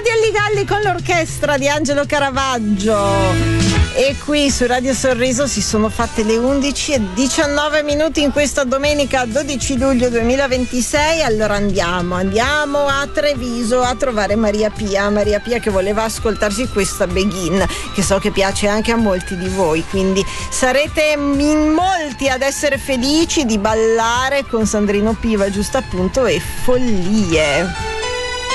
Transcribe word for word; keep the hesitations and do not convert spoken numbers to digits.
di Alligalli con l'orchestra di Angelo Caravaggio. E qui su Radio Sorriso si sono fatte le undici e diciannove minuti in questa domenica dodici luglio duemilaventisei. Allora andiamo, andiamo a Treviso a trovare Maria Pia. Maria Pia che voleva ascoltarsi questa Begin, che so che piace anche a molti di voi, quindi sarete in molti ad essere felici di ballare con Sandrino Piva, giusto appunto, e Follie.